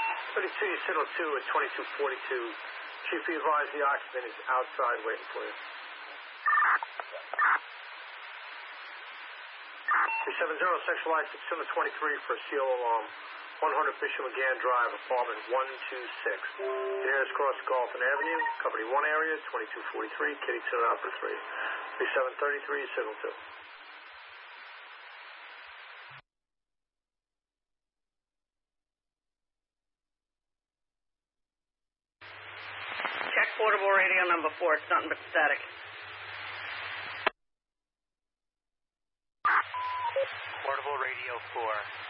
32, you signal 2 at 2242. Chief, be advised the occupant is outside waiting for you. 370, Central Lights at 723 for a CO alarm. 100 Bishop McGann Drive, apartment 126. Nearest cross Galton Avenue, Company 1 area, 2243, Kitty 2 Alpha 3. 3733, signal 2. Check portable radio number 4. It's nothing but static. Portable radio 4.